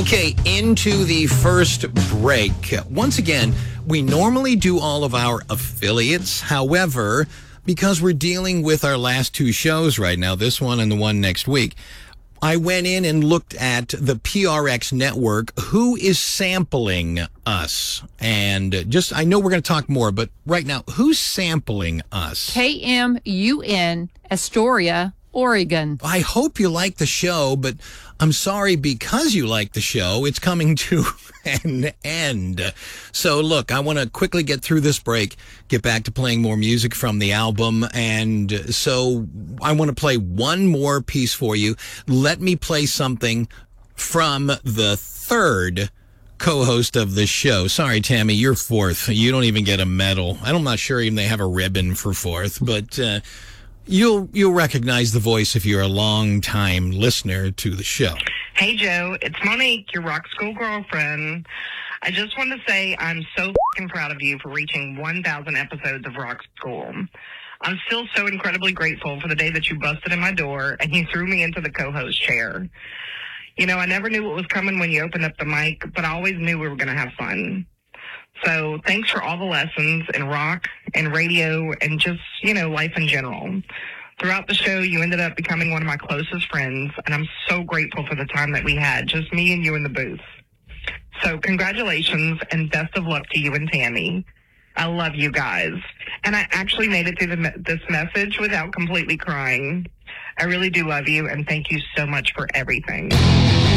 Okay, into the first break. Once again, we normally do all of our affiliates. However, because we're dealing with our last two shows right now, this one and the one next week, I went in and looked at the PRX network, who is sampling us. And just, I know we're going to talk more, but right now, who's sampling us? KMUN, Astoria, Oregon. I hope you like the show, but I'm sorry, because you like the show, it's coming to an end. So look, I want to quickly get through this break, get back to playing more music from the album. And so I want to play one more piece for you. Let me play something from the third co-host of the show. Sorry, Tammy, you're fourth. You don't even get a medal. I'm not sure even they have a ribbon for fourth, but You'll recognize the voice if you're a long-time listener to the show. Hey, Joe. It's Monique, your rock school girlfriend. I just want to say I'm so fucking proud of you for reaching 1,000 episodes of Rock School. I'm still so incredibly grateful for the day that you busted in my door and you threw me into the co-host chair. You know, I never knew what was coming when you opened up the mic, but I always knew we were going to have fun. So thanks for all the lessons in rock and radio and just, you know, life in general. Throughout the show, you ended up becoming one of my closest friends, and I'm so grateful for the time that we had, just me and you in the booth. So congratulations and best of luck to you and Tammy. I love you guys. And I actually made it through this message without completely crying. I really do love you, and thank you so much for everything.